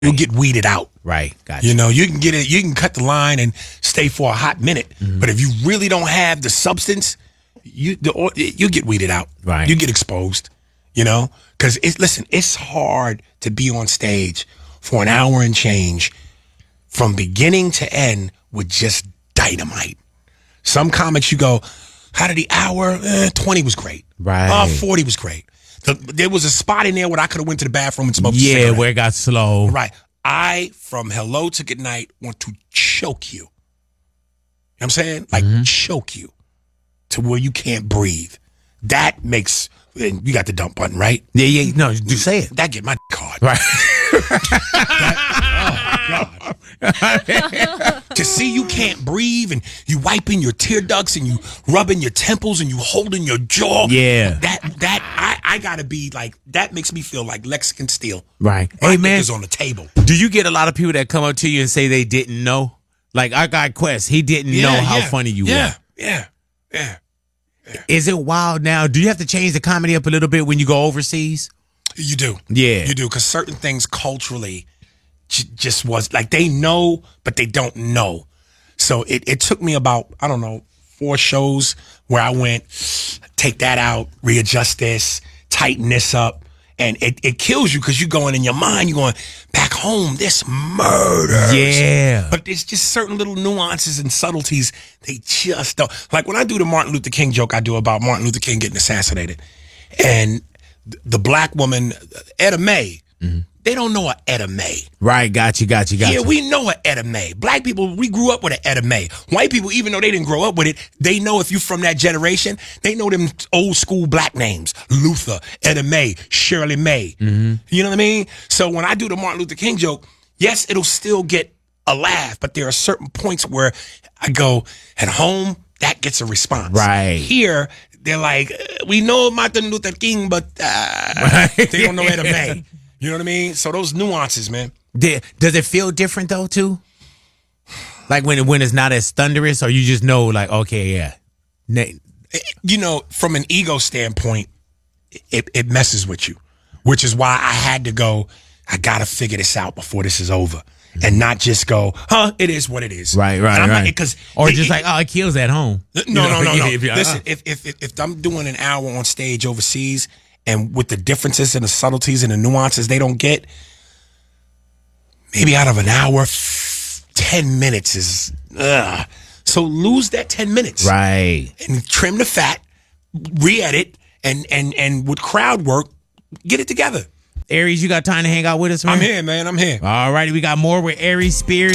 you'll get weeded out. Right. Gotcha. You know, you can get it. You can cut the line and stay for a hot minute. But if you really don't have the substance, you get weeded out. Right. You get exposed. You know, because it's hard to be on stage for an hour and change from beginning to end with just dynamite. Some comics, you go, how did the hour? 20 was great. Right. 40 was great. There was a spot in there where I could have went to the bathroom and smoked a cigarette. Yeah, where it got slow. Right. From hello to good night, want to choke you. You know what I'm saying? Like, choke you to where you can't breathe. That makes, and you got the dump button, right? Yeah. No, do say it. That get my card. Right. Oh, God. To see you can't breathe and you wiping your tear ducts and you rubbing your temples and you holding your jaw. Yeah. I gotta be like, that makes me feel like Lexington Steel. Right. My Hey, man. is on the table. Do you get a lot of people that come up to you and say they didn't know? Like our guy Quest, he didn't know how funny you were. Yeah. Is it wild now? Do you have to change the comedy up a little bit when you go overseas? You do. Yeah. You do, because certain things culturally just was like they know, but they don't know. So it took me about, I don't know, 4 shows where I went, take that out, readjust this, tighten this up. And it kills you because you're going in your mind, you're going, back home, this murders. Yeah. But there's just certain little nuances and subtleties they just don't. Like when I do the Martin Luther King joke I do about Martin Luther King getting assassinated, and the black woman, Etta Mae, they don't know a Etta Mae. Right, got you. Yeah, we know a Etta Mae. Black people, we grew up with a Etta Mae. White people, even though they didn't grow up with it, they know if you're from that generation, they know them old school black names. Luther, Etta Mae, Shirley Mae. You know what I mean? So when I do the Martin Luther King joke, yes, it'll still get a laugh, but there are certain points where I go, at home, that gets a response. Right. Here, they're like, we know Martin Luther King, but they don't know Etta Mae. You know what I mean? So those nuances, man. Does it feel different though too? Like when it's not as thunderous, or you just know, like, okay, yeah. You know, from an ego standpoint, it messes with you, which is why I had to go, I got to figure this out before this is over. And not just go, it is what it is. Right. It kills at home. No. Listen, if I'm doing an hour on stage overseas, and with the differences and the subtleties and the nuances they don't get, maybe out of an hour, 10 minutes is, So lose that 10 minutes. Right. And trim the fat, re-edit, and with crowd work, get it together. Aries, you got time to hang out with us, man? I'm here, man. I'm here. All righty, we got more with Aries Spears.